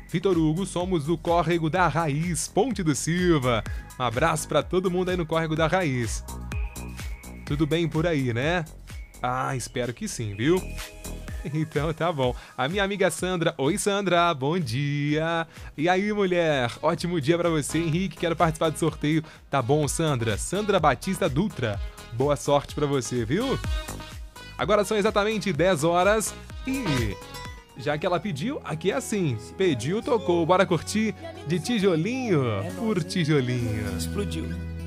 Vitor Hugo, somos do Córrego da Raiz, Ponte do Silva. Um abraço pra todo mundo aí no Córrego da Raiz. Tudo bem por aí, né? Ah, espero que sim, viu? Então tá bom. A minha amiga Sandra. Oi, Sandra, bom dia. E aí, mulher? Ótimo dia pra você, Henrique. Quero participar do sorteio. Tá bom, Sandra? Sandra Batista Dutra. Boa sorte pra você, viu? Agora são exatamente 10 horas e... já que ela pediu, aqui é assim. Pediu, tocou. Bora curtir de tijolinho por tijolinho. Explodiu.